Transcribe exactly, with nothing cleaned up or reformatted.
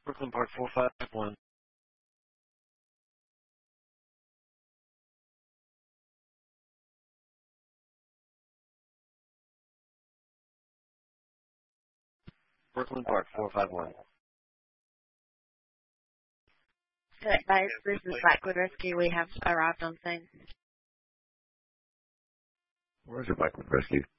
Brooklyn Park four five one. Brooklyn Park four five one. Good guys, this is Blackwood Rescue. We have arrived on scene. Where's your Blackwood Rescue?